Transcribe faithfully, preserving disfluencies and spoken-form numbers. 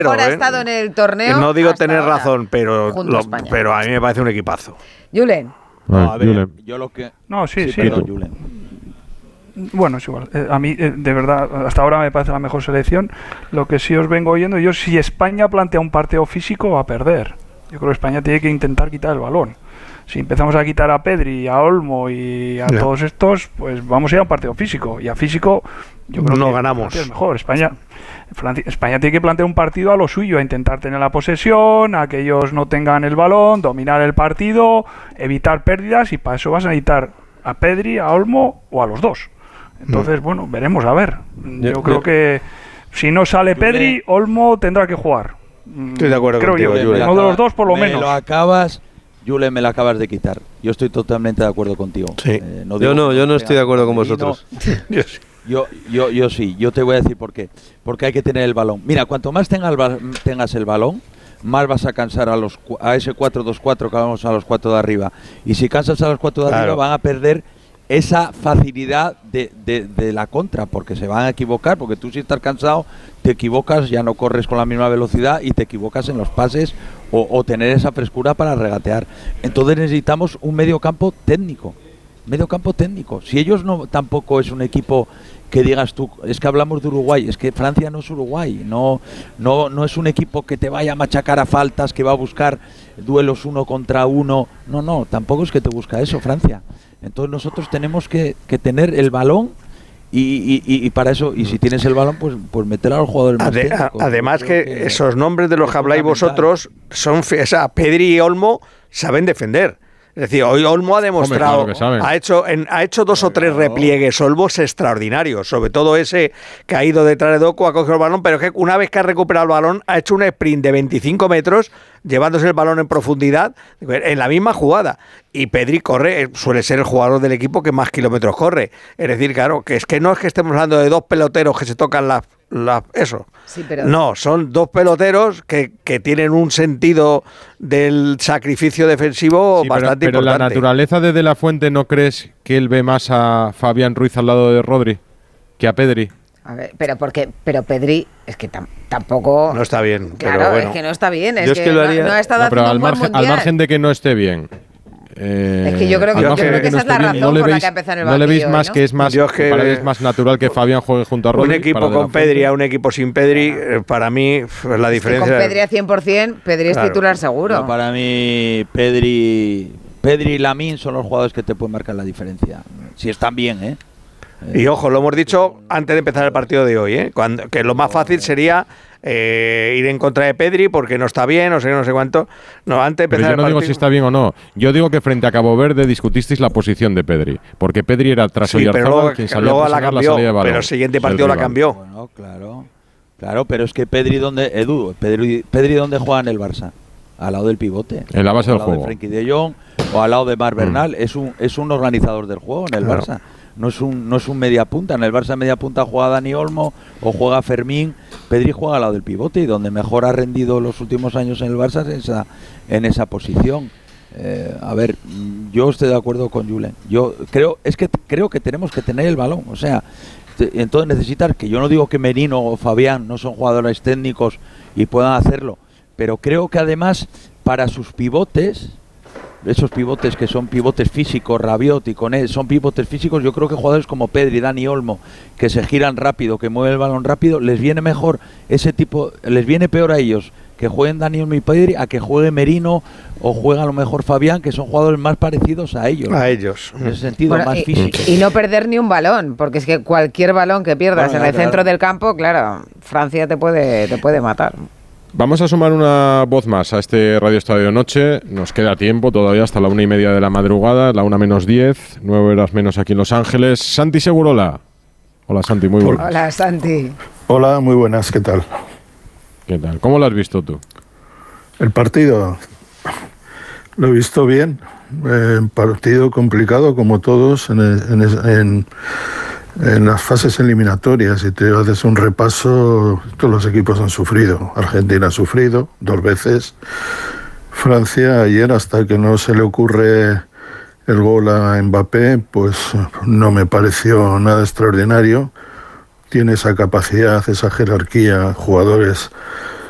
Ahora ¿eh? ha estado en el torneo. No digo tener razón, pero, lo, a pero a mí me parece un equipazo. Julen. No, a ver, yo lo que... No, sí, sí. sí perdón, Julen. Bueno, es igual. Eh, a mí, eh, de verdad, hasta ahora me parece la mejor selección. Lo que sí os vengo oyendo, yo si España plantea un partido físico va a perder. Yo creo que España tiene que intentar quitar el balón. Si empezamos a quitar a Pedri, a Olmo y a yeah. todos estos, pues vamos a ir a un partido físico. Y a físico, yo creo no que ganamos. Es mejor. España, Francia, España tiene que plantear un partido a lo suyo, a intentar tener la posesión, a que ellos no tengan el balón, dominar el partido, evitar pérdidas, y para eso vas a necesitar a Pedri, a Olmo o a los dos. Entonces, mm. bueno, veremos, a ver. Yo, yo creo yo, que si no sale Pedri, Olmo tendrá que jugar. Estoy de acuerdo creo contigo, yo. Julen. Uno de los dos, por lo me menos. Lo acabas... Julen, me la acabas de quitar. Yo estoy totalmente de acuerdo contigo. Sí. Eh, no yo no, yo no estoy de acuerdo con vosotros. yo, sí. yo, yo, yo sí, yo te voy a decir por qué. Porque hay que tener el balón. Mira, cuanto más tengas el, tengas el balón, más vas a cansar a los a ese cuatro dos cuatro que vamos a los cuatro de arriba. Y si cansas a los cuatro de claro. arriba, van a perder esa facilidad de, de, de la contra, porque se van a equivocar, porque tú si estás cansado, te equivocas, ya no corres con la misma velocidad y te equivocas en los pases o, o tener esa frescura para regatear. Entonces necesitamos un medio campo técnico, medio campo técnico. Si ellos no, tampoco es un equipo que digas tú, es que hablamos de Uruguay, es que Francia no es Uruguay, no, no, no es un equipo que te vaya a machacar a faltas, que va a buscar duelos uno contra uno, no, no, tampoco es que te busca eso Francia. Entonces nosotros tenemos que, que tener el balón y, y, y para eso, y si tienes el balón, pues, pues meter a los jugadores más Ade, técnicos. Además que, que esos nombres de los que habláis vosotros, son, o sea, Pedri y Olmo saben defender. Es decir, hoy Olmo ha demostrado, Hombre, claro ha hecho en, ha hecho dos o tres repliegues Olmos extraordinarios, sobre todo ese que ha ido detrás de Doku, ha cogido el balón, pero es que una vez que ha recuperado el balón, ha hecho un sprint de veinticinco metros, llevándose el balón en profundidad, en la misma jugada. Y Pedri corre, suele ser el jugador del equipo que más kilómetros corre. Es decir, claro, que es que no es que estemos hablando de dos peloteros que se tocan las La, eso. Sí, pero... No, son dos peloteros que, que tienen un sentido del sacrificio defensivo sí, bastante pero, pero importante. Pero la naturaleza de De La Fuente, ¿no crees que él ve más a Fabián Ruiz al lado de Rodri que a Pedri? A ver, pero porque, pero Pedri es que tam, tampoco no está bien. Claro, pero bueno. es que no está bien. Es Yo que, es que lo haría... no, no ha estado no, pero haciendo al un margen, buen al margen de que no esté bien. Eh, es que yo creo que, yo creo que esa es la razón no por veis, la que ha empezado en el no banquillo. le veis más ¿no? que es más, yo es que, para es más natural que Fabián juegue junto a Rodri. Un equipo con Pedri a un equipo sin Pedri, eh, para mí pues, la diferencia. Es que con Pedri a cien por ciento, Pedri es claro. titular seguro. No, para mí, Pedri, Pedri y Lamine son los jugadores que te pueden marcar la diferencia. Si están bien, ¿eh? Y ojo, lo hemos dicho antes de empezar el partido de hoy, ¿eh? Cuando, que lo más fácil sería eh, ir en contra de Pedri porque no está bien, no sé, no sé cuánto. No, antes de empezar Pero yo no el digo partido... si está bien o no. Yo digo que frente a Cabo Verde discutisteis la posición de Pedri, porque Pedri era tras sí, Oyarzábal quien salía luego a la cambió, cambió, la salida de balón. pero el siguiente partido la cambió. Bueno, claro, claro, pero es que Pedri donde, Edu, Pedri, Pedri donde juega en el Barça, al lado del pivote, en la base del al juego, de Frenkie de Jong o al lado de Marc Bernal, mm. es un es un organizador del juego en el claro. Barça. No es un no es un media punta. En el Barça media punta juega Dani Olmo o juega Fermín. Pedri juega al lado del pivote y donde mejor ha rendido los últimos años en el Barça es esa, en esa posición. Eh, a ver, yo estoy de acuerdo con Julen. Yo creo es que creo que tenemos que tener el balón. O sea, te, entonces necesitar que yo no digo que Merino o Fabián no son jugadores técnicos y puedan hacerlo, pero creo que además para sus pivotes, esos pivotes que son pivotes físicos, Rabiot y Koné, son pivotes físicos, yo creo que jugadores como Pedri, Dani Olmo, que se giran rápido, que mueven el balón rápido, les viene mejor ese tipo, les viene peor a ellos que jueguen Dani Olmo y Pedri a que juegue Merino o juega a lo mejor Fabián, que son jugadores más parecidos a ellos. A ellos. En ese sentido, bueno, más y, físico. Y no perder ni un balón, porque es que cualquier balón que pierdas bueno, en el claro. centro del campo, claro, Francia te puede, te puede matar. Vamos a sumar una voz más a este Radio Estadio Noche. Nos queda tiempo todavía hasta la una y media de la madrugada, la una menos diez, nueve horas menos aquí en Los Ángeles. Santi Segurola. Hola Santi, muy buenas. Hola Santi. Hola, muy buenas, ¿qué tal? ¿Qué tal? ¿Cómo lo has visto tú? El partido lo he visto bien. Eh, partido complicado como todos en, en, en En las fases eliminatorias, si te haces un repaso, todos los equipos han sufrido. Argentina ha sufrido dos veces. Francia ayer, hasta que no se le ocurre el gol a Mbappé, pues no me pareció nada extraordinario. Tiene esa capacidad, esa jerarquía, jugadores